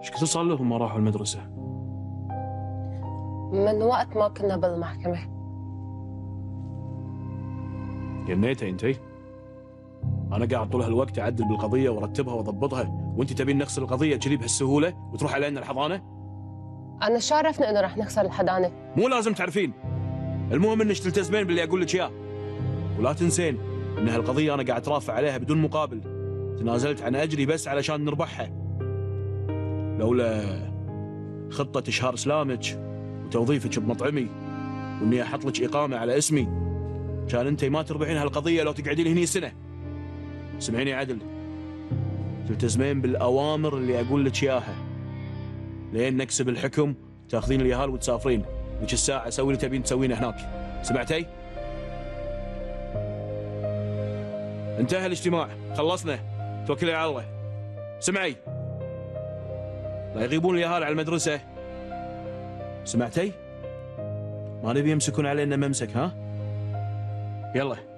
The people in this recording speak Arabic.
ايش كثر صار لهم ما راحوا المدرسة؟ من وقت ما كنا بالمحكمة. جنيتي انتي؟ انا قاعد طول هالوقت اعدل بالقضية وارتبها واضبطها، وانت تبين نخسر القضية كذي بهالسهولة وتروح علينا الحضانة؟ أنا شو عرفنا إنه رح نخسر الحضانة؟ مو لازم تعرفين. المهم انك تلتزمين باللي اقول لك اياه. ولا تنسين ان هالقضية انا قاعد اترافع عليها بدون مقابل. تنازلت عن اجري بس علشان نربحها. لولا خطة اشهار اسلامك وتوظيفك بمطعمي واني احط لك اقامة على اسمي كان انتي ما تربحين هالقضية لو تقعدين هني سنة. سمعيني عدل، تلتزمين بالاوامر اللي اقول لك اياها لين نكسب الحكم، تاخذين اليهال وتسافرين. ذيك الساعة سوي اللي تبين تسوينه هناك. سمعتي؟ انتهى الاجتماع، خلصنا، توكلي على الله. سمعي، لا يغيبون اليهال على المدرسة. سمعتي؟ ما نبي يمسكون علينا ممسك، ها؟ يلا